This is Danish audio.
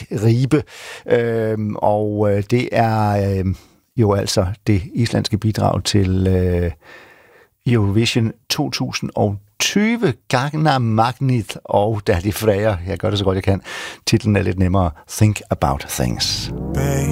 Ribe. Og det er jo altså det islandske bidrag til Eurovision 2020, Gagna Magnit, og der er de fræger. Jeg gør det så godt jeg kan. Titlen er lidt nemmere. Think About Things.